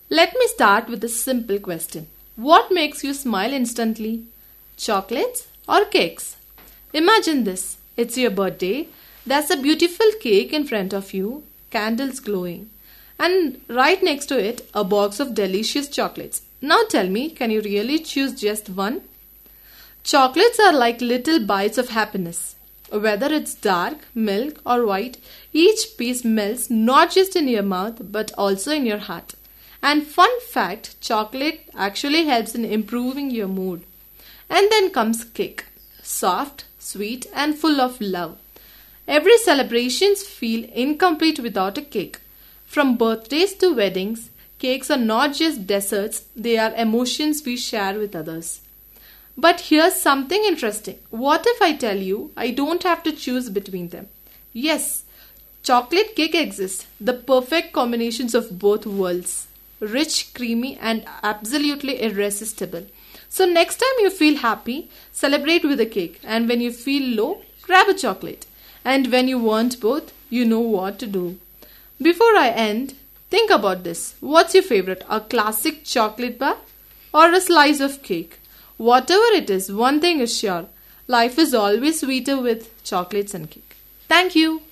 Let me start with a simple question. What makes you smile instantly? Chocolates or cakes? Imagine this. It's your birthday. There's a beautiful cake in front of you, candles glowing, and right next to it, a box of delicious chocolates. Now tell me, can you really choose just one? Chocolates are like little bites of happiness. Whether it's dark, milk, or white, each piece melts not just in your mouth but also in your heart. And fun fact, chocolate actually helps in improving your mood. And then comes cake. Soft, sweet, and full of love. Every celebrations feel incomplete without a cake. From birthdays to weddings, cakes are not just desserts, they are emotions we share with others. But here's something interesting. What if I tell you I don't have to choose between them? Yes, chocolate cake exists, the perfect combinations of both worlds. Rich, creamy, and absolutely irresistible. So next time you feel happy, celebrate with a cake. And when you feel low, grab a chocolate. And when you want both, you know what to do. Before I end, think about this. What's your favorite? A classic chocolate bar or a slice of cake? Whatever it is, one thing is sure. Life is always sweeter with chocolates and cake. Thank you.